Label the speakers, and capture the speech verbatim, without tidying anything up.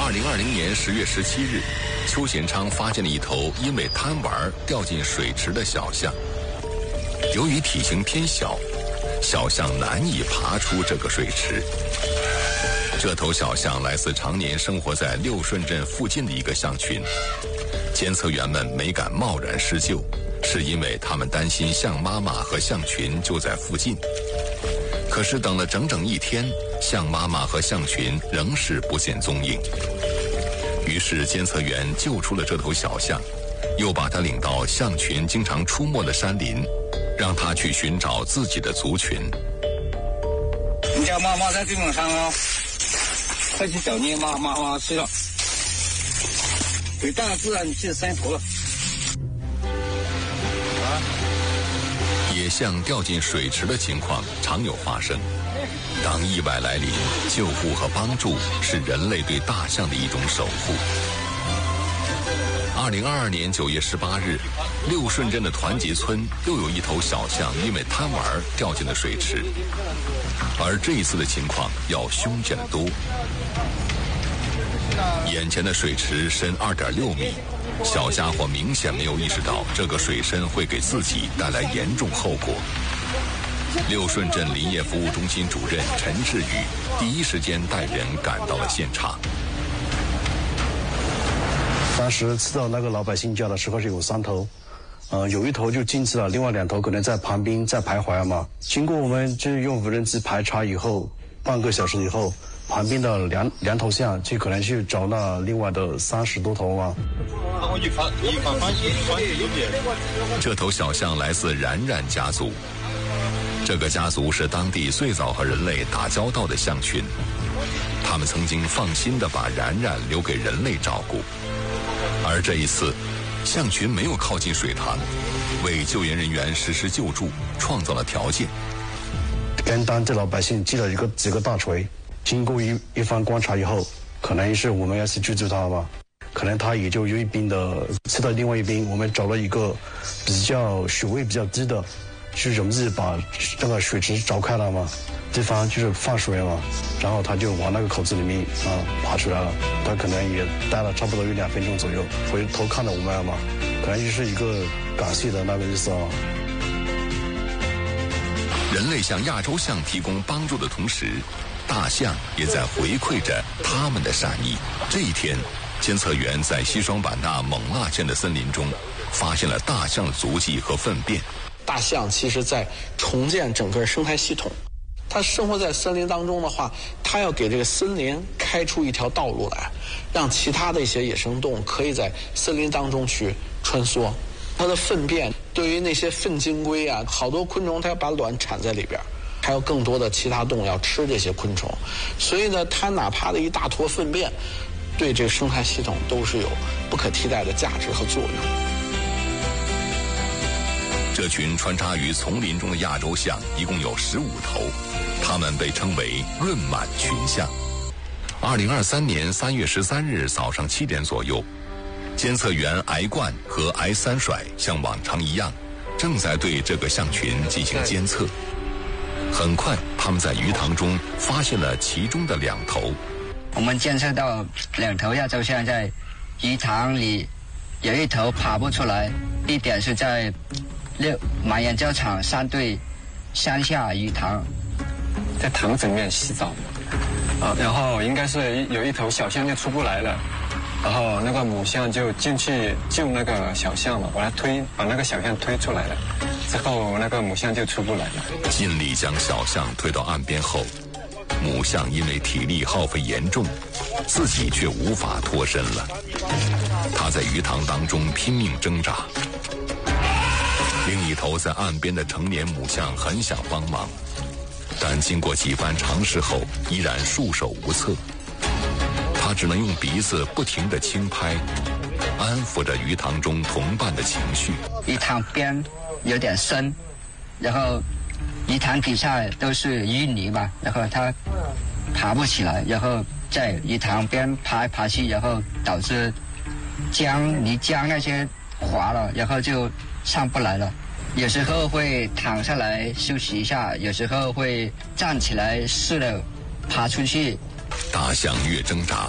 Speaker 1: 二零二零年十月十七日，邱贤昌发现了一头因为贪玩掉进水池的小象。由于体型偏小，小象难以爬出这个水池。这头小象来自常年生活在六顺镇附近的一个象群，监测员们没敢贸然施救，是因为他们担心象妈妈和象群就在附近。可是等了整整一天，象妈妈和象群仍是不见踪影。于是监测员救出了这头小象，又把它领到象群经常出没的山林，让它去寻找自己的族群。
Speaker 2: 你家妈妈在地方上啊，快去找你妈妈妈去了，与大自然去生活了。
Speaker 1: 野象掉进水池的情况常有发生。当意外来临，救护和帮助是人类对大象的一种守护。二零二二年九月十八日，六顺镇的团结村又有一头小象因为贪玩掉进了水池，而这一次的情况要凶险得多。眼前的水池深二点六米，小家伙明显没有意识到这个水深会给自己带来严重后果。六顺镇林业服务中心主任陈志宇第一时间带人赶到了现场。
Speaker 3: 当时知道那个老百姓家的时候是有三头，呃，有一头就禁止了，另外两头可能在旁边在徘徊嘛。经过我们就用无人机排查以后，半个小时以后，旁边的两两头象就可能去找那另外的三十多头嘛。
Speaker 1: 这头小象来自冉冉家族，这个家族是当地最早和人类打交道的象群，他们曾经放心地把冉冉留给人类照顾。而这一次，象群没有靠近水塘，为救援人员实施救助创造了条件。
Speaker 3: 跟当地老百姓击了一个几个大锤，经过一一番观察以后，可能是我们要去救助他吧，可能他也就有一边的吃到另外一边，我们找了一个比较水位比较低的，去容易把这个水池凿开了嘛，地方就是放水嘛，然后他就往那个口子里面啊爬出来了。他可能也待了差不多有两分钟左右，回头看到我们嘛，可能就是一个感谢的那个意思啊。
Speaker 1: 人类向亚洲象提供帮助的同时，大象也在回馈着他们的善意。这一天，监测员在西双版纳勐腊县的森林中发现了大象的足迹和粪便。
Speaker 4: 大象其实在重建整个生态系统，它生活在森林当中的话，它要给这个森林开出一条道路来，让其他的一些野生动物可以在森林当中去穿梭。它的粪便对于那些粪金龟啊，好多昆虫它要把卵产在里边，还有更多的其他动物要吃这些昆虫，所以呢，它哪怕的一大坨粪便，对这个生态系统都是有不可替代的价值和作用。
Speaker 1: 这群穿插于丛林中的亚洲象一共有十五头，它们被称为润满群象。二零二三年三月十三日早上七点左右，监测员癌冠和癌三甩像往常一样，正在对这个象群进行监测。很快，他们在鱼塘中发现了其中的两头。
Speaker 5: 我们监测到两头亚洲象在鱼塘里，有一头爬不出来，地点是在六马岩礁场山对山下鱼塘，
Speaker 6: 在塘子里面洗澡啊，然后应该是有一头小象就出不来了，然后那个母象就进去救那个小象了，把它推，把那个小象推出来了，之后那个母象就出不来了。
Speaker 1: 尽力将小象推到岸边后，母象因为体力耗费严重，自己却无法脱身了。它在鱼塘当中拼命挣扎。另一头在岸边的成年母象很想帮忙，但经过几番尝试后，依然束手无策。它只能用鼻子不停地轻拍，安抚着鱼塘中同伴的情绪。
Speaker 5: 鱼塘边有点深，然后鱼塘底下都是淤泥嘛，然后它爬不起来，然后在鱼塘边爬来爬去，然后导致浆泥浆那些滑了，然后就上不来了。有时候会躺下来休息一下，有时候会站起来试着爬出去。
Speaker 1: 大象越挣扎，